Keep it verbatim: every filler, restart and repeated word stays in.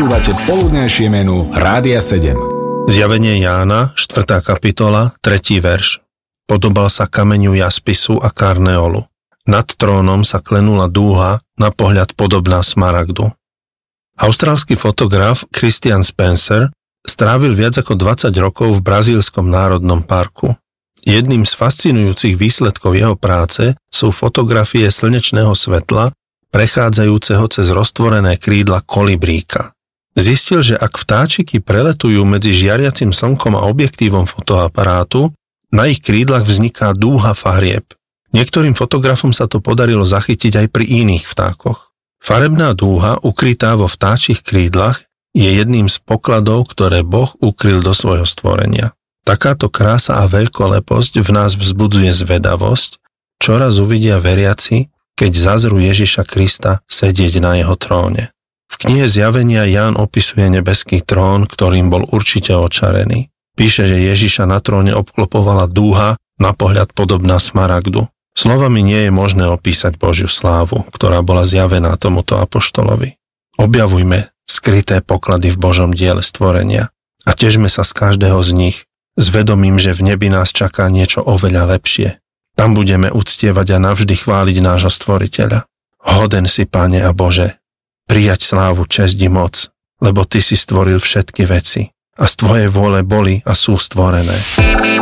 Počúvate poludnejšie menu Rádia sedem. Zjavenie Jána, štvrtá kapitola, tretí verš. Podobal sa kameňu jaspisu a karneolu. Nad trónom sa klenula dúha, na pohľad podobná smaragdu. Austrálsky fotograf Christian Spencer strávil viac ako dvadsať rokov v brazílskom národnom parku. Jedným z fascinujúcich výsledkov jeho práce sú fotografie slnečného svetla, prechádzajúceho cez roztvorené krídla kolibríka. Zistil, že ak vtáčiky preletujú medzi žiariacim slnkom a objektívom fotoaparátu, na ich krídlach vzniká dúha farieb. Niektorým fotografom sa to podarilo zachytiť aj pri iných vtákoch. Farebná dúha, ukrytá vo vtáčich krídlach, je jedným z pokladov, ktoré Boh ukryl do svojho stvorenia. Takáto krása a veľkoleposť v nás vzbudzuje zvedavosť, čoraz uvidia veriaci, keď zazrú Ježiša Krista sedieť na jeho tróne. V knihe Zjavenia Ján opisuje nebeský trón, ktorým bol určite očarený. Píše, že Ježiša na tróne obklopovala dúha, na pohľad podobná smaragdu. Slovami nie je možné opísať Božiu slávu, ktorá bola zjavená tomuto apoštolovi. Objavujme skryté poklady v Božom diele stvorenia a težme sa z každého z nich, s vedomím, že v nebi nás čaká niečo oveľa lepšie. Tam budeme uctievať a navždy chváliť nášho stvoriteľa. Hoden si, Pane a Bože, prijať slávu, česť i moc, lebo Ty si stvoril všetky veci a z Tvojej vôle boli a sú stvorené.